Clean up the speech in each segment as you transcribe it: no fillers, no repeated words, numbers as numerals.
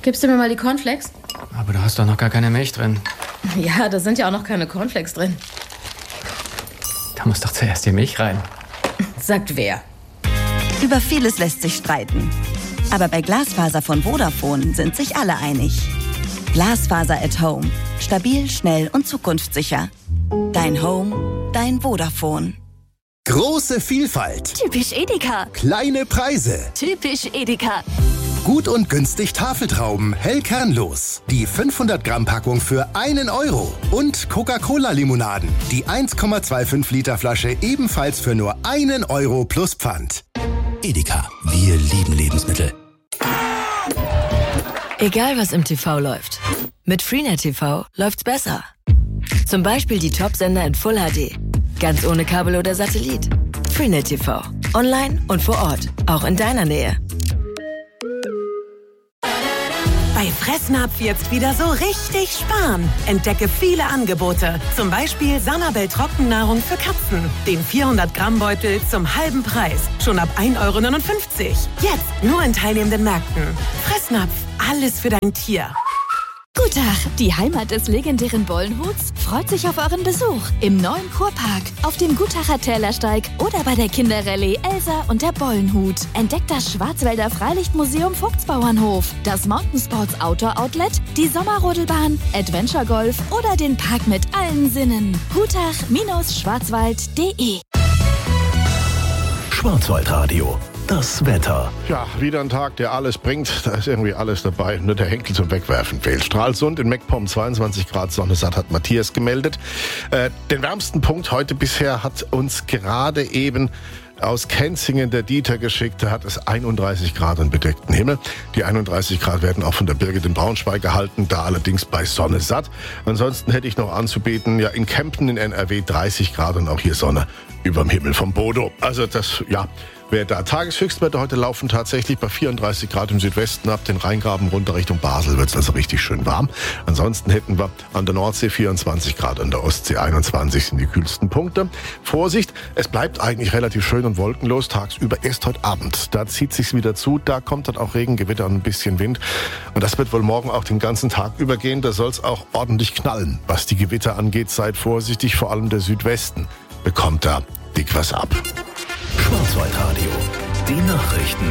Gibst du mir mal die Cornflakes? Aber da hast doch noch gar keine Milch drin. Ja, da sind ja auch noch keine Cornflakes drin. Da muss doch zuerst die Milch rein. Sagt wer? Über vieles lässt sich streiten. Aber bei Glasfaser von Vodafone sind sich alle einig. Glasfaser at Home. Stabil, schnell und zukunftssicher. Dein Home, dein Vodafone. Große Vielfalt. Typisch Edeka. Kleine Preise. Typisch Edeka. Gut und günstig Tafeltrauben, hell kernlos. Die 500 Gramm Packung für 1 Euro. Und Coca-Cola-Limonaden. Die 1,25 Liter Flasche ebenfalls für nur 1 Euro plus Pfand. Edeka, wir lieben Lebensmittel. Egal was im TV läuft, mit Freenet TV läuft's besser. Zum Beispiel die Top-Sender in Full HD. Ganz ohne Kabel oder Satellit. Freenet TV. Online und vor Ort. Auch in deiner Nähe. Bei Fressnapf jetzt wieder so richtig sparen. Entdecke viele Angebote. Zum Beispiel Sanabel Trockennahrung für Katzen. Den 400-Gramm-Beutel zum halben Preis. Schon ab 1,59 Euro. Jetzt nur in teilnehmenden Märkten. Fressnapf, alles für dein Tier. Guten Tag, die Heimat des legendären Bollenhuts freut sich auf euren Besuch im neuen Kurpark, auf dem Gutacher Tälersteig oder bei der Kinderrallye Elsa und der Bollenhut. Entdeckt das Schwarzwälder Freilichtmuseum Vogtsbauernhof, das Mountain Sports Outdoor Outlet, die Sommerrodelbahn, Adventure Golf oder den Park mit allen Sinnen. Gutach-schwarzwald.de. Schwarzwaldradio. Das Wetter. Ja, wieder ein Tag, der alles bringt. Da ist irgendwie alles dabei. Nur der Henkel zum Wegwerfen fehlt. Stralsund in Meckpomm 22 Grad Sonne satt, hat Matthias gemeldet. Den wärmsten Punkt heute bisher hat uns gerade eben aus Kenzingen der Dieter geschickt. Da hat es 31 Grad und bedeckten Himmel. Die 31 Grad werden auch von der Birgit in Braunschweig gehalten, da allerdings bei Sonne satt. Ansonsten hätte ich noch anzubieten, ja, in Kempten in NRW 30 Grad und auch hier Sonne überm Himmel vom Bodo. Also das, ja, wäre da. Tageshöchstwerte heute laufen tatsächlich bei 34 Grad im Südwesten. Ab den Rheingraben runter Richtung Basel wird es also richtig schön warm. Ansonsten hätten wir an der Nordsee 24 Grad, an der Ostsee 21 sind die kühlsten Punkte. Vorsicht, es bleibt eigentlich relativ schön und wolkenlos tagsüber. Erst heute Abend, da zieht sich's wieder zu. Da kommt dann auch Regen, Gewitter und ein bisschen Wind. Und das wird wohl morgen auch den ganzen Tag übergehen. Da soll es auch ordentlich knallen. Was die Gewitter angeht, seid vorsichtig. Vor allem der Südwesten bekommt da dick was ab. Schwarzwaldradio. Die Nachrichten.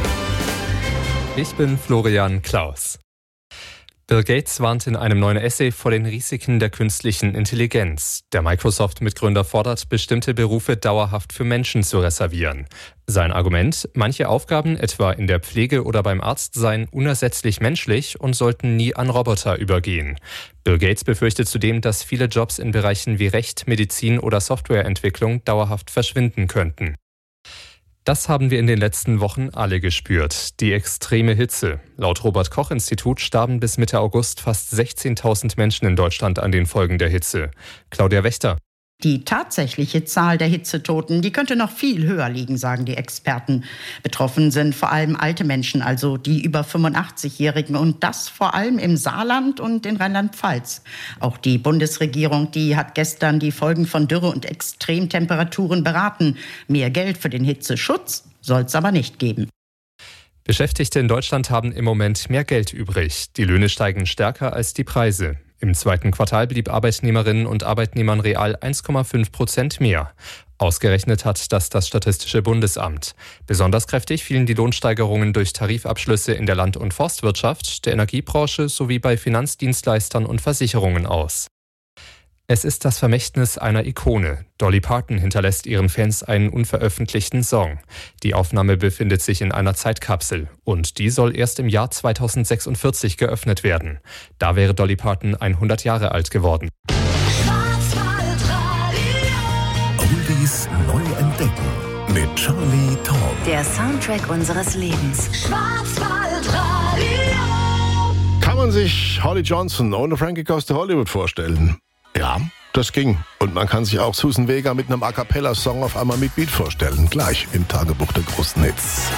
Ich bin Florian Klaus. Bill Gates warnt in einem neuen Essay vor den Risiken der künstlichen Intelligenz. Der Microsoft-Mitgründer fordert, bestimmte Berufe dauerhaft für Menschen zu reservieren. Sein Argument: Manche Aufgaben, etwa in der Pflege oder beim Arzt, seien unersetzlich menschlich und sollten nie an Roboter übergehen. Bill Gates befürchtet zudem, dass viele Jobs in Bereichen wie Recht, Medizin oder Softwareentwicklung dauerhaft verschwinden könnten. Das haben wir in den letzten Wochen alle gespürt. Die extreme Hitze. Laut Robert-Koch-Institut starben bis Mitte August fast 16.000 Menschen in Deutschland an den Folgen der Hitze. Claudia Wächter. Die tatsächliche Zahl der Hitzetoten, die könnte noch viel höher liegen, sagen die Experten. Betroffen sind vor allem alte Menschen, also die über 85-Jährigen, und das vor allem im Saarland und in Rheinland-Pfalz. Auch die Bundesregierung, die hat gestern die Folgen von Dürre und Extremtemperaturen beraten. Mehr Geld für den Hitzeschutz soll es aber nicht geben. Beschäftigte in Deutschland haben im Moment mehr Geld übrig. Die Löhne steigen stärker als die Preise. Im zweiten Quartal blieb Arbeitnehmerinnen und Arbeitnehmern real 1,5% mehr. Ausgerechnet hat das Statistische Bundesamt. Besonders kräftig fielen die Lohnsteigerungen durch Tarifabschlüsse in der Land- und Forstwirtschaft, der Energiebranche sowie bei Finanzdienstleistern und Versicherungen aus. Es ist das Vermächtnis einer Ikone. Dolly Parton hinterlässt ihren Fans einen unveröffentlichten Song. Die Aufnahme befindet sich in einer Zeitkapsel und die soll erst im Jahr 2046 geöffnet werden. Da wäre Dolly Parton 100 Jahre alt geworden. Oldies neu entdecken mit Charlie Tom. Der Soundtrack unseres Lebens. Schwarzwaldradio. Kann man sich Holly Johnson ohne Frankie Goes to Hollywood vorstellen? Ja, das ging. Und man kann sich auch Susan Vega mit einem A-Cappella-Song auf einmal mit Beat vorstellen. Gleich im Tagebuch der großen Hits.